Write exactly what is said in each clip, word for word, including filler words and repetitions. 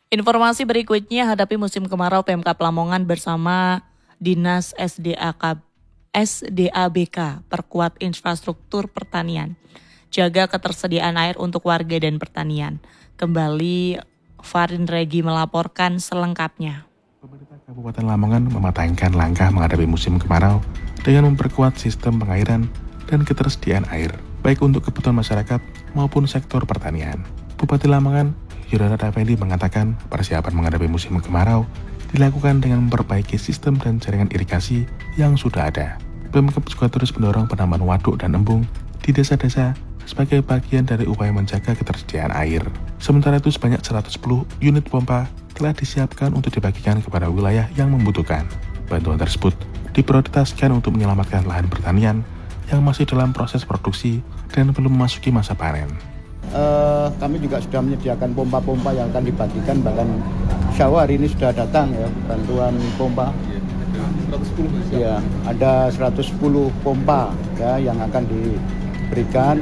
Informasi berikutnya, hadapi musim kemarau, Pemkab Lamongan bersama Dinas S D A K, S D A B K perkuat infrastruktur pertanian, jaga ketersediaan air untuk warga dan pertanian. Kembali Farin Regi melaporkan selengkapnya. Pemerintah Kabupaten Lamongan mematangkan langkah menghadapi musim kemarau dengan memperkuat sistem pengairan dan ketersediaan air, baik untuk kebutuhan masyarakat maupun sektor pertanian. Bupati Lamongan, Yudhoyono Effendi mengatakan persiapan menghadapi musim kemarau dilakukan dengan memperbaiki sistem dan jaringan irigasi yang sudah ada. Pemkab juga terus mendorong penambahan waduk dan embung di desa-desa sebagai bagian dari upaya menjaga ketersediaan air. Sementara itu sebanyak seratus sepuluh unit pompa telah disiapkan untuk dibagikan kepada wilayah yang membutuhkan. Bantuan tersebut diprioritaskan untuk menyelamatkan lahan pertanian yang masih dalam proses produksi dan belum memasuki masa panen. Uh, kami juga sudah menyediakan pompa-pompa yang akan dibagikan, bahkan Syawal hari ini sudah datang ya bantuan pompa. seratus sepuluh ya, ada seratus sepuluh pompa ya yang akan diberikan.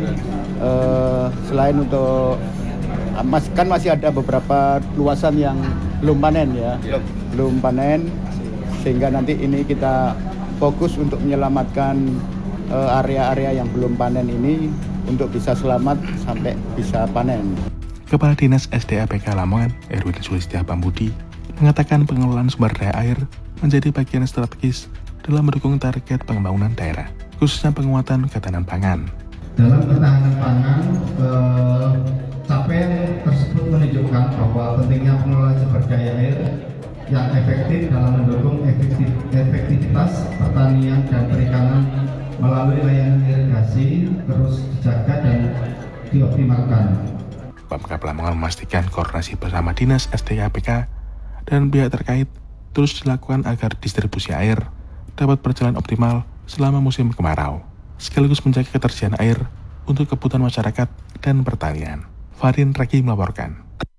Uh, selain untuk mas, kan masih ada beberapa luasan yang belum panen ya, ya. belum panen, sehingga nanti ini kita fokus untuk menyelamatkan uh, area-area yang belum panen ini untuk bisa selamat sampai bisa panen. Kepala Dinas S D A B K Lamongan, Erwin Sulistya Pambudi, mengatakan pengelolaan sumber daya air menjadi bagian strategis dalam mendukung target pembangunan daerah, khususnya penguatan ketahanan pangan. Dalam ketahanan pangan, eh, capaian tersebut menunjukkan bahwa pentingnya pengelolaan sumber daya air yang efektif dalam mendukung efektif, efektivitas pertanian dan perikanan melalui layanan irigasi terus dijaga dan dioptimalkan. Pemkab Lamongan memastikan koordinasi bersama Dinas S D A B K dan pihak terkait terus dilakukan agar distribusi air dapat berjalan optimal selama musim kemarau, sekaligus menjaga ketersediaan air untuk kebutuhan masyarakat dan pertanian. Farin Regi melaporkan.